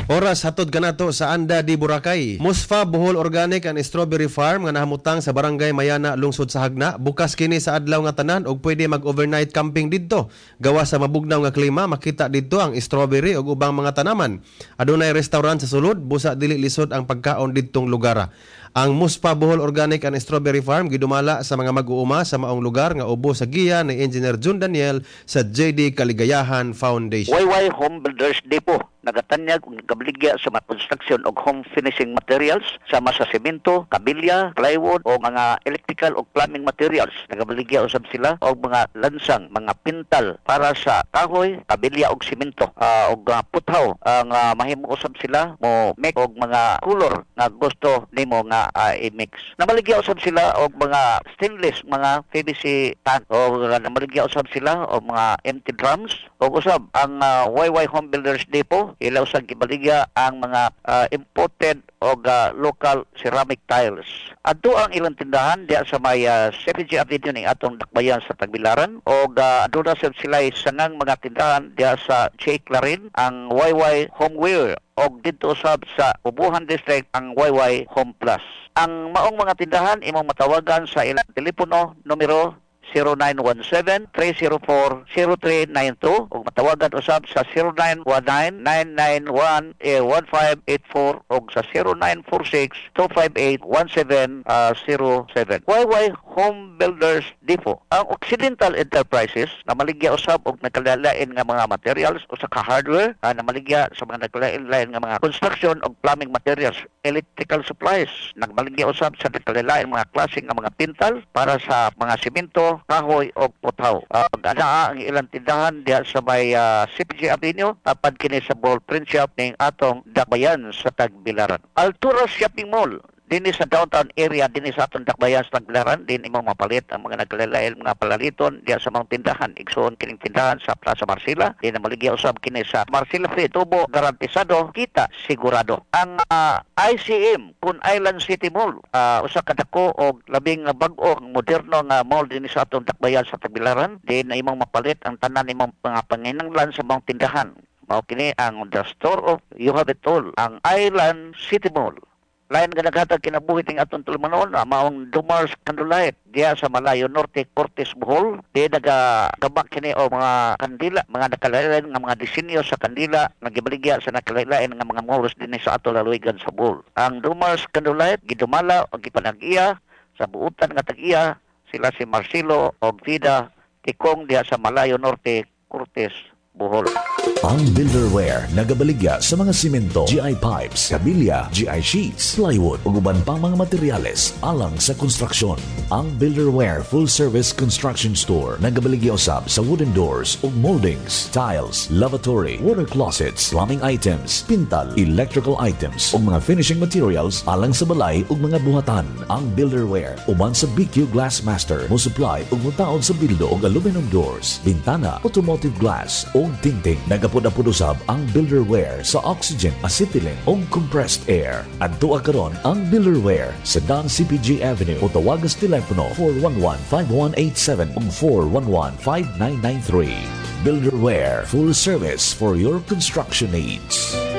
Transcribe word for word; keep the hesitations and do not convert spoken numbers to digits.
Oras hatod kanato sa Anda di Boracay. Musfa Bohol Organic and Strawberry Farm nga nahamutang sa Barangay Mayana, lungsod sa Hagna. Bukas kini sa adlaw nga tanan og pwede mag-overnight camping didto. Gawa sa mabugnaw nga klima, makita didto ang strawberry ug ubang mga tanaman. Adunay restaurant sa sulod, busa dili lisod ang pagkaon didtong lugar. Ang Muspa Bohol Organic and Strawberry Farm gidumala sa mga mag-uuma sa maong lugar nga ubo sa giya ni Engineer Jun Daniel sa J D Kaligayahan Foundation. Y Y Home Builders Depot nagatanyag ug nagabligya sa mga construction og home finishing materials sama sa semento, kabilya, plywood o mga electrical o plumbing materials. Nagabligya usab sila og mga lansang, mga pintal para sa kahoy, kabilya og semento, uh, og uh, puthaw. Ang uh, mahimo usab sila mo make og mga color nga gusto nimo nga uh, i-mix. Namaligya usab sila og mga stainless, mga P V C tank o uh, namaligya usab sila og mga empty drums o usab ang uh, Y Y Home Builders Depot ilaw sa gibaligya ang mga uh, imported o uh, local ceramic tiles. Adto ang ilang tindahan diya sa may uh, C P G Avenue ning atong dakbayan sa Tagbilaran o uh, adto na sila sangang mga tindahan diya sa J. Clarin, ang Y Y Homeware o dito sab sa Ubuhan District ang Y Y Home Plus. Ang maong mga tindahan imong matawagan sa ilang telepono numero zero nine one seven, three zero four, zero three nine two o matawagan usab sa zero nine one nine, nine nine one, one five eight four o sa zero nine four six, two five eight, one seven zero seven. Y Y Home Builders Depot. Ang Occidental Enterprises na maligya usab og nagkalalain nga mga materials o sa ka-hardware, uh, na maligya sa mga nagkalalain nga mga construction o plumbing materials, electrical supplies, nagmaligya usab sa nagkalalain mga klase nga mga pintal para sa mga semento, kahoy o puthaw. Uh, ana ang ilang tindahan diya sa may uh, C P G Avenue, tapad kini sa Ball Print Shop ning atong dakbayan sa Tagbilaran. Altura Shopping Mall dinhi sa downtown area, dinhi sa atong dakbayan sa Tagbilaran, din imong mapalit ang mga nagkalalain mga palaliton diya sa mga tindahan. Igsoon kining tindahan sa Plaza Marcela, din na maligya usab kini sa Marcela Free Tubo, garantisado, kita sigurado. Ang uh, I C M Kun Island City Mall, uh, usa ka dako og labing bag-o moderno nga mall dinhi sa atong dakbayan sa Tagbilaran, din na imong mapalit ang tanan imong mga panginahanglan sa mga tindahan. Mao kini ang The Store of You Have It All, ang Island City Mall. Lain nga naghatag kinabuhi ting atong tulumanon, maong Dumars Candlelight diya sa Malayo Norte, Cortes, Bohol. Di naga gabak kini o mga kandila, mga nakalain nga mga disenyo sa kandila nagibaligya sa nakalain nga mga malls dinhi sa ato laluigan sa Bohol. Ang Dumars Candlelight gidumala o gipanag-iya sa buutan nga tag-iya sila si Marcelo o Vida Tikong diya sa Malayo Norte, Cortes, Bohol. Ang Builderware nagabaligya sa mga simento, G I pipes, kabilya, G I sheets, plywood ug uban pang mga materyales alang sa konstruksyon. Ang Builderware Full Service Construction Store nagabaligya usab sa wooden doors ug moldings, tiles, lavatory, water closets, plumbing items, pintal, electrical items ug mga finishing materials alang sa balay ug mga buhatan. Ang Builderware uban sa B Q Glassmaster mo supply ug mutaod sa bildo ug aluminum doors, bintana, automotive glass ug tingting. Nagapod-apod usab ang Builderware sa oxygen, acetylene ug compressed air. Adto karon ang Builderware sa Don C P G Avenue o tawagas telepono four one one, five one eight seven ug four one one, five nine nine three. Builderware, full service for your construction needs.